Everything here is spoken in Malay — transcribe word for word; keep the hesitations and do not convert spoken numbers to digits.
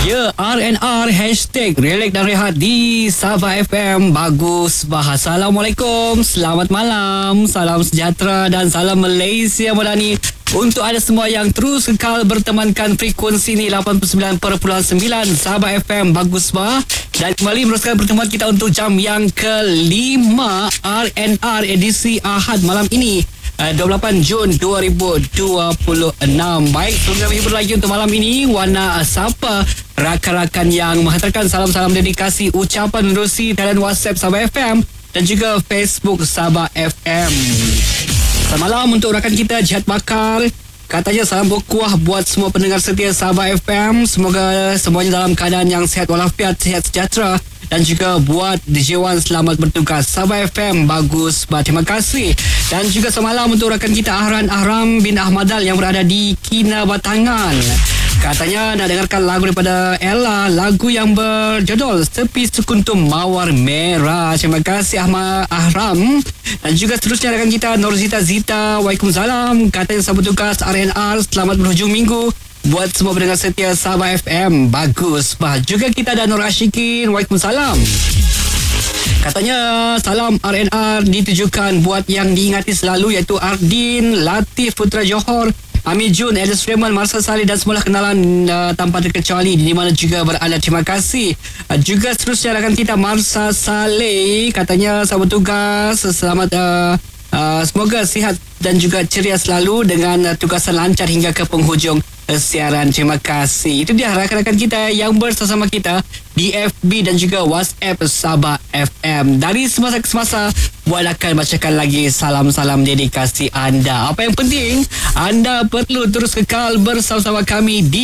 Ya, R and R Hashtag Relax dan Rehat di Sabah F M. Bagus bahas. Assalamualaikum, selamat malam, salam sejahtera dan salam Malaysia Madani untuk anda semua yang terus kekal bertemankan frekuensi ni lapan puluh sembilan perpuluhan sembilan Sabah F M. Bagus bah. Dan kembali meneruskan pertemuan kita untuk jam yang kelima R and R edisi Ahad malam ini, dua puluh lapan Jun dua ribu dua puluh enam. Baik, sebelum kami hibur lagi untuk malam ini, Wana sapa rakan-rakan yang menghantarkan salam-salam dedikasi ucapan menerusi talian WhatsApp Sabah F M dan juga Facebook Sabah F M. Selamat malam untuk rakan kita Jihad Bakar. Katanya salam berkuah buat semua pendengar setia Sabah F M. Semoga semuanya dalam keadaan yang sihat walafiat, sihat sejahtera. Dan juga buat D J Wan, selamat bertugas Sabah F M. Bagus, bah, terima kasih. Dan juga semalam untuk rakan kita Ahran Ahram bin Ahmadal yang berada di Kinabatangan. Katanya nak dengarkan lagu daripada Ella, lagu yang berjudul Sepi Sekuntum Mawar Merah. Terima kasih Ahmad Ahram. Dan juga seterusnya rakan kita Norzita Zita. Waalaikumsalam. Katanya sambut tugas R and R, selamat berhujung minggu buat semua pendengar setia Sabah F M. Bagus bah. Juga kita ada Nur Ashikin. Waalaikumsalam. Katanya salam R and R ditujukan buat yang diingati selalu, iaitu Ardin, Latif Putra Johor, Amir Jun, Alice Raymond, Marsa Saleh dan semua kenalan uh, tanpa terkecuali di mana juga berada. Terima kasih. Uh, juga seterusnya rakan kita Marsa Saleh. Katanya sambut tugas, selamat uh, uh, semoga sihat dan juga ceria selalu dengan uh, tugasan lancar hingga ke penghujung uh, siaran. Terima kasih. Itu dia rakan-rakan kita yang bersama kita di F B dan juga WhatsApp Sabah F M. Dari semasa ke semasa, Buat akan bacakan lagi salam-salam dedikasi anda. Apa yang penting, anda perlu terus kekal bersama-sama kami di